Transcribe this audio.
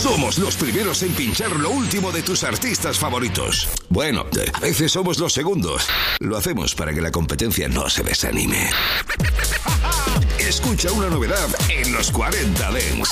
Somos los primeros en pinchar lo último de tus artistas favoritos. Bueno, a veces somos los segundos. Lo hacemos para que la competencia no se desanime. Escucha una novedad en los 40 Dents.